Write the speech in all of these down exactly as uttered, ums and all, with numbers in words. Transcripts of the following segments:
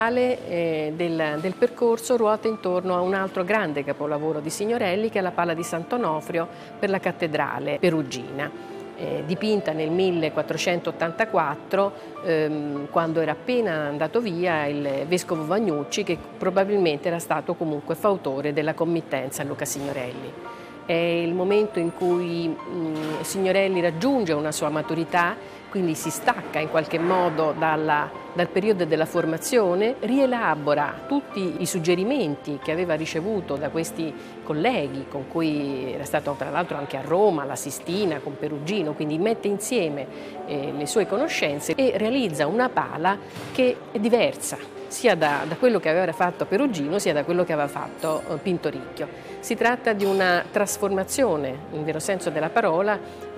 Eh, del, del percorso ruota intorno a un altro grande capolavoro di Signorelli, che è la Pala di Sant'Onofrio per la cattedrale perugina, eh, dipinta nel millequattrocentottantaquattro, ehm, quando era appena andato via il vescovo Vagnucci, che probabilmente era stato comunque fautore della committenza a Luca Signorelli. È il momento in cui mh, Signorelli raggiunge una sua maturità, quindi si stacca in qualche modo dalla, dal periodo della formazione, rielabora tutti i suggerimenti che aveva ricevuto da questi colleghi, con cui era stato tra l'altro anche a Roma, alla Sistina, con Perugino, quindi mette insieme eh, le sue conoscenze e realizza una pala che è diversa, sia da, da quello che aveva fatto Perugino, sia da quello che aveva fatto eh, Pintoricchio. Si tratta di una trasformazione, in vero senso della parola,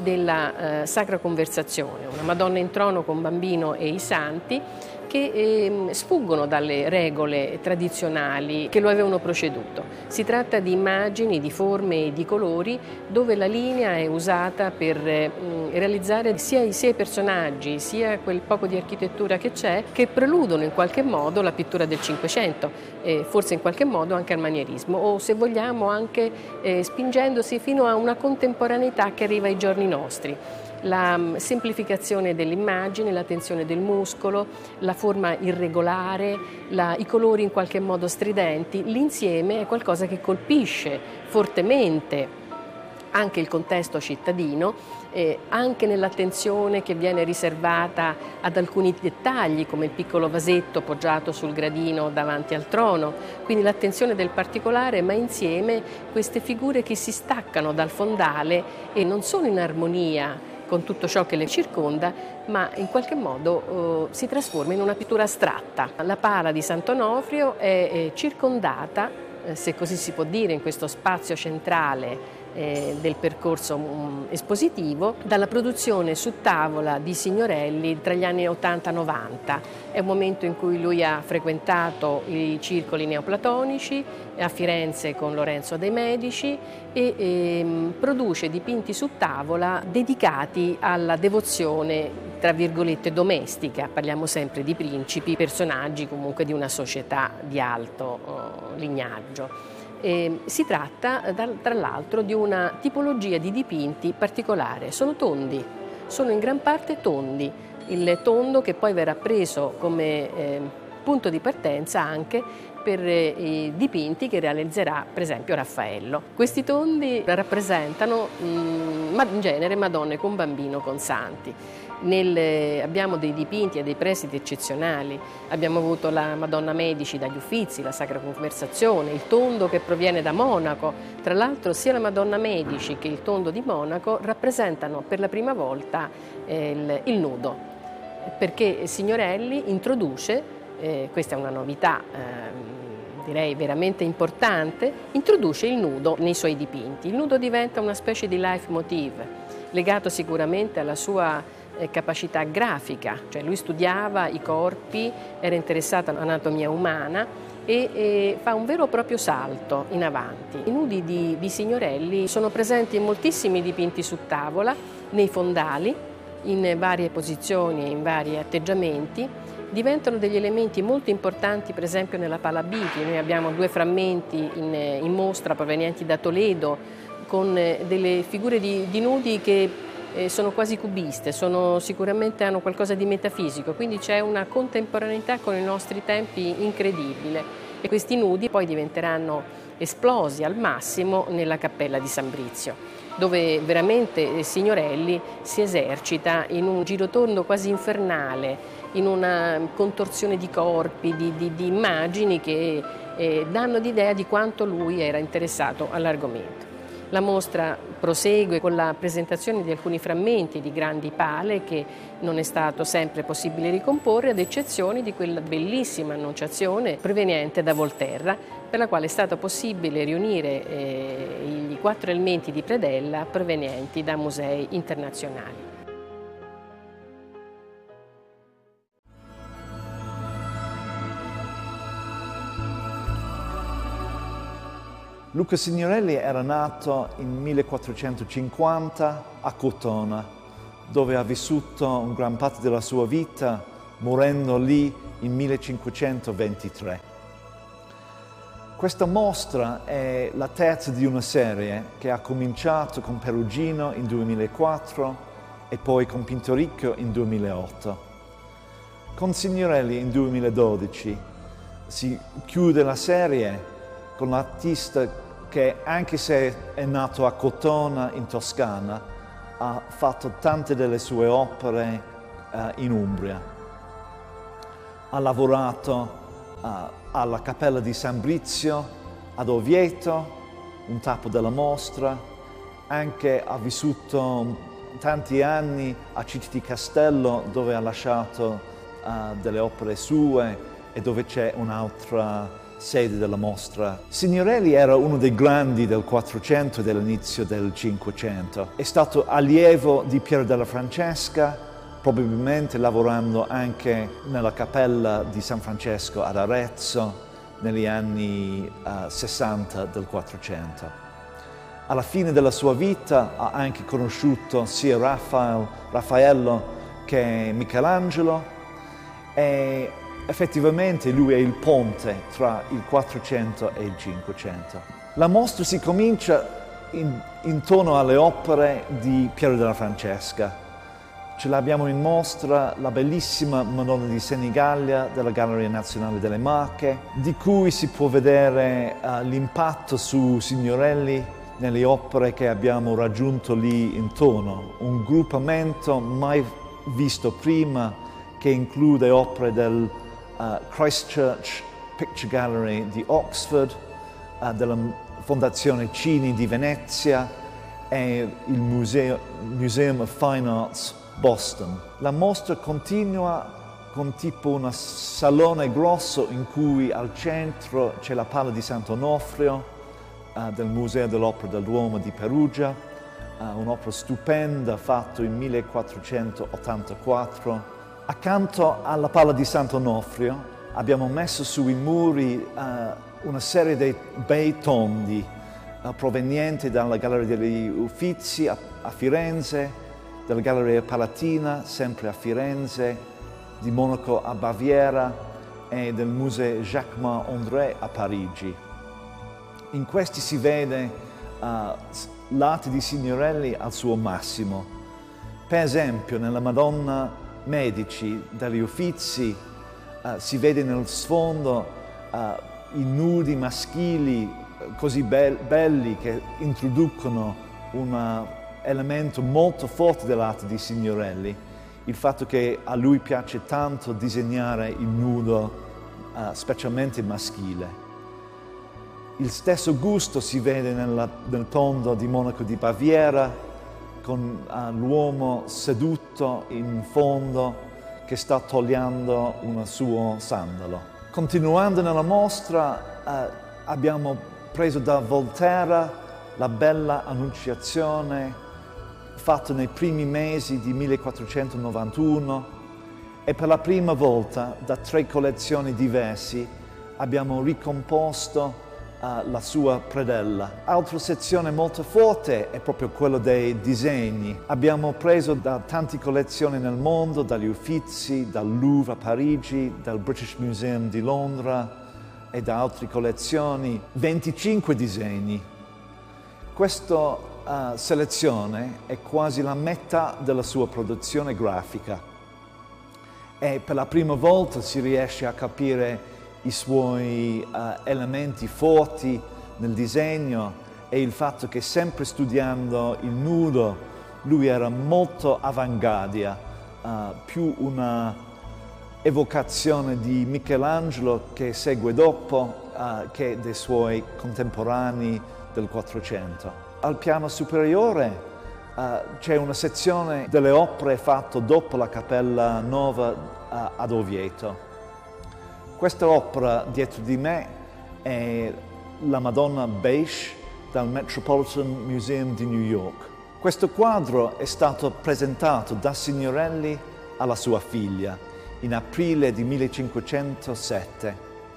della eh, Sacra Conversazione, una Madonna in trono con bambino e i santi, che eh, sfuggono dalle regole tradizionali che lo avevano preceduto. Si tratta di immagini, di forme e di colori dove la linea è usata per eh, realizzare sia i sei personaggi, sia quel poco di architettura che c'è, che preludono in qualche modo la pittura del Cinquecento, eh, forse in qualche modo anche al manierismo, o se vogliamo anche eh, spingendosi fino a una contemporaneità che arriva ai giorni nostri. La semplificazione dell'immagine, la tensione del muscolo, la forma irregolare, la, i colori in qualche modo stridenti, l'insieme è qualcosa che colpisce fortemente anche il contesto cittadino, eh, anche nell'attenzione che viene riservata ad alcuni dettagli, come il piccolo vasetto poggiato sul gradino davanti al trono, quindi l'attenzione del particolare, ma insieme queste figure che si staccano dal fondale e non sono in armonia con tutto ciò che le circonda, ma in qualche modo eh, si trasforma in una pittura astratta. La Pala di Sant'Onofrio è, è circondata, eh, se così si può dire, in questo spazio centrale eh, del percorso um, espositivo, dalla produzione su tavola di Signorelli tra gli anni ottanta novanta. È un momento in cui lui ha frequentato i circoli neoplatonici a Firenze con Lorenzo de' Medici e ehm, produce dipinti su tavola dedicati alla devozione, tra virgolette, domestica. Parliamo sempre di principi, personaggi comunque di una società di alto oh, lignaggio. Eh, si tratta tra l'altro di una tipologia di dipinti particolare, sono tondi, sono in gran parte tondi, il tondo che poi verrà preso come eh, punto di partenza anche per eh, i dipinti che realizzerà per esempio Raffaello. Questi tondi rappresentano mh, in genere Madonne con bambino con santi. Nel, abbiamo dei dipinti e dei prestiti eccezionali, abbiamo avuto la Madonna Medici dagli Uffizi, la Sacra Conversazione, il tondo che proviene da Monaco. Tra l'altro sia la Madonna Medici che il tondo di Monaco rappresentano per la prima volta eh, il, il nudo, perché Signorelli introduce, eh, questa è una novità eh, direi veramente importante, introduce il nudo nei suoi dipinti. Il nudo diventa una specie di leitmotiv, legato sicuramente alla sua capacità grafica, cioè lui studiava i corpi, era interessato all'anatomia umana e, e fa un vero e proprio salto in avanti. I nudi di, di Signorelli sono presenti in moltissimi dipinti su tavola, nei fondali, in varie posizioni e in vari atteggiamenti, diventano degli elementi molto importanti per esempio nella Pala Biti. Noi abbiamo due frammenti in, in mostra provenienti da Toledo con delle figure di, di nudi che Eh, sono quasi cubiste, sono, sicuramente hanno qualcosa di metafisico, quindi c'è una contemporaneità con i nostri tempi incredibile e questi nudi poi diventeranno esplosi al massimo nella Cappella di San Brizio, dove veramente Signorelli si esercita in un girotondo quasi infernale, in una contorsione di corpi, di, di, di immagini che eh, danno l'idea di quanto lui era interessato all'argomento. La mostra prosegue con la presentazione di alcuni frammenti di grandi pale che non è stato sempre possibile ricomporre, ad eccezione di quella bellissima Annunciazione proveniente da Volterra, per la quale è stato possibile riunire eh, i quattro elementi di predella provenienti da musei internazionali. Luca Signorelli era nato nel millequattrocentocinquanta a Cortona, dove ha vissuto un gran parte della sua vita, morendo lì in millecinquecentoventitré. Questa mostra è la terza di una serie che ha cominciato con Perugino in duemilaquattro e poi con Pinturicchio in duemilaotto. Con Signorelli in duemiladodici si chiude la serie con l'artista che, anche se è nato a Cortona in Toscana, ha fatto tante delle sue opere uh, in Umbria. Ha lavorato uh, alla Cappella di San Brizio ad Oviedo, un tappo della mostra, anche ha vissuto tanti anni a Città di Castello, dove ha lasciato uh, delle opere sue e dove c'è un'altra sede della mostra. Signorelli era uno dei grandi del Quattrocento e dell'inizio del Cinquecento. È stato allievo di Piero della Francesca, probabilmente lavorando anche nella Cappella di San Francesco ad Arezzo negli anni uh, sessanta del Quattrocento. Alla fine della sua vita ha anche conosciuto sia Raffaello, Raffaello che Michelangelo, e effettivamente lui è il ponte tra il Quattrocento e il Cinquecento. La mostra si comincia in, intorno alle opere di Piero della Francesca. Ce l'abbiamo in mostra la bellissima Madonna di Senigallia della Galleria Nazionale delle Marche, di cui si può vedere uh, l'impatto su Signorelli nelle opere che abbiamo raggiunto lì intorno. Un gruppamento mai visto prima che include opere del Uh, Christ Church Picture Gallery di Oxford, uh, della Fondazione Cini di Venezia e il Museo, Museum of Fine Arts Boston. La mostra continua con tipo un salone grosso in cui al centro c'è la Pala di Sant'Onofrio uh, del Museo dell'Opera del Duomo di Perugia, uh, un'opera stupenda fatta in millequattrocentottantaquattro. Accanto alla Pala di Sant'Onofrio abbiamo messo sui muri uh, una serie di bei tondi uh, provenienti dalla Galleria degli Uffizi a, a Firenze, dalla Galleria Palatina, sempre a Firenze, di Monaco a Baviera e del Museo Jacquemart-André a Parigi. In questi si vede uh, l'arte di Signorelli al suo massimo. Per esempio, nella Madonna Medici dagli Uffizi uh, si vede nel sfondo uh, i nudi maschili uh, così be belli che introducono un elemento molto forte dell'arte di Signorelli, il fatto che a lui piace tanto disegnare il nudo uh, specialmente maschile. Il stesso gusto si vede nella, nel tondo di Monaco di Baviera, con uh, l'uomo seduto in fondo che sta togliendo un suo sandalo. Continuando nella mostra uh, abbiamo preso da Volterra la bella Annunciazione fatta nei primi mesi di millequattrocentonovantuno e per la prima volta da tre collezioni diverse abbiamo ricomposto Uh, la sua predella. Altra sezione molto forte è proprio quella dei disegni. Abbiamo preso da tante collezioni nel mondo, dagli Uffizi, dal Louvre a Parigi, dal British Museum di Londra e da altre collezioni, venticinque disegni. Questa uh, selezione è quasi la metà della sua produzione grafica e per la prima volta si riesce a capire i suoi uh, elementi forti nel disegno e il fatto che sempre studiando il nudo lui era molto avanguardia, uh, più una evocazione di Michelangelo che segue dopo uh, che dei suoi contemporanei del Quattrocento. Al piano superiore uh, c'è una sezione delle opere fatte dopo la Cappella Nuova uh, ad Oviedo. Questa opera dietro di me è la Madonna Beige dal Metropolitan Museum di New York. Questo quadro è stato presentato da Signorelli alla sua figlia in aprile di millecinquecentosette.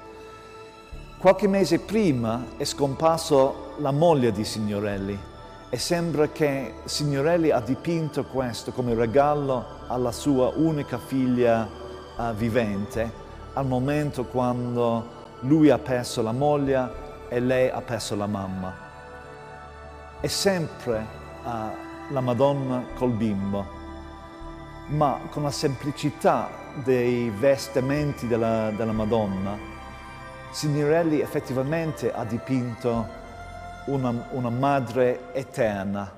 Qualche mese prima è scomparso la moglie di Signorelli e sembra che Signorelli ha dipinto questo come regalo alla sua unica figlia uh, vivente, al momento quando lui ha perso la moglie e lei ha perso la mamma. È sempre uh, la Madonna col bimbo, ma con la semplicità dei vestimenti della, della Madonna, Signorelli effettivamente ha dipinto una, una madre eterna,